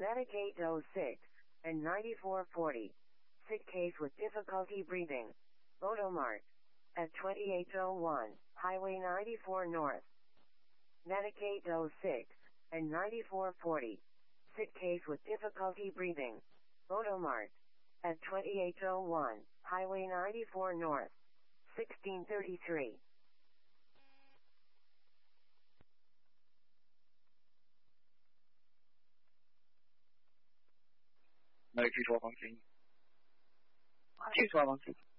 Medicaid 06 and 9440. Sick case with difficulty breathing. Photomart. At 2801, Highway 94 North. Medicaid 06 and 9440. Sick case with difficulty breathing. Photomart. At 2801, Highway 94 North. 1633. Medicaid 12 on scene. 212 on scene.